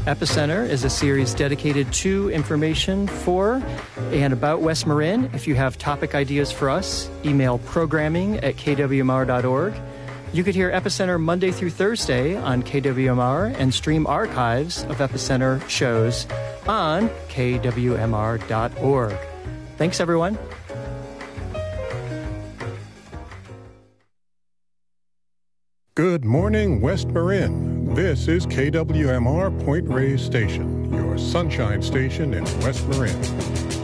Epicenter is a series dedicated to information for and about West Marin. If you have topic ideas for us, email programming@kwmr.org. You could hear Epicenter Monday through Thursday on KWMR and stream archives of Epicenter shows on kwmr.org. Thanks, everyone. Good morning, West Marin. This is KWMR Point Reyes Station, your sunshine station in West Marin.